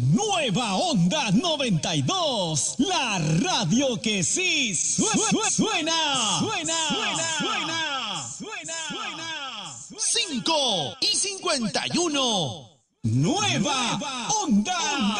Nueva Onda 92, la radio que sí suena. 5:51. Nueva Onda